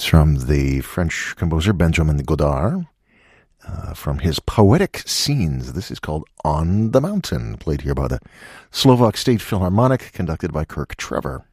from the French composer Benjamin Godard. From his Poetic Scenes. This is called On the Mountain, played here by the Slovak State Philharmonic, conducted by Kirk Trevor.